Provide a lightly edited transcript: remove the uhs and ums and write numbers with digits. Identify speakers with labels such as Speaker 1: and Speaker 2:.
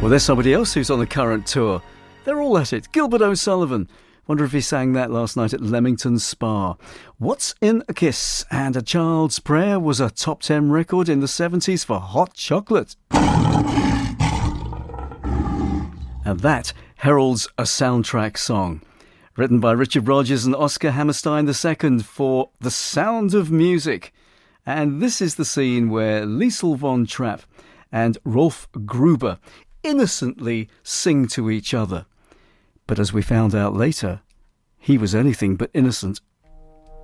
Speaker 1: Well, there's somebody else who's on the current tour. They're all at it. Gilbert O'Sullivan. Wonder if he sang that last night at Leamington Spa. What's in a Kiss and A Child's Prayer was a top 10 record in the 70s for Hot Chocolate. And that heralds a soundtrack song written by Richard Rodgers and Oscar Hammerstein II for The Sound of Music. And this is the scene where Liesl von Trapp and Rolf Gruber innocently sing to each other. But as we found out later, he was anything but innocent